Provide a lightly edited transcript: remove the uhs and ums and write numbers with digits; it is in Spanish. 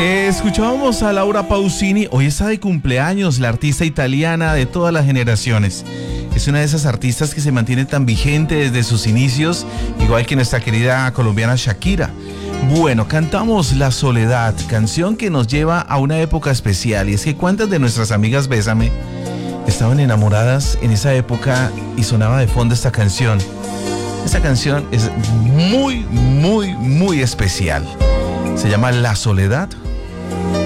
Escuchábamos a Laura Pausini. Hoy está de cumpleaños, la artista italiana de todas las generaciones. Es una de esas artistas que se mantiene tan vigente desde sus inicios, igual que nuestra querida colombiana Shakira. Bueno, cantamos La Soledad, canción que nos lleva a una época especial. Y es que cuántas de nuestras amigas Bésame estaban enamoradas en esa época y sonaba de fondo esta canción. Esta canción es muy especial. Se llama La Soledad.